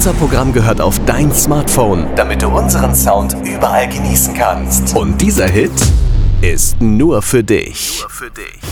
Unser Programm gehört auf dein Smartphone, damit du unseren Sound überall genießen kannst. Und dieser Hit ist nur für dich.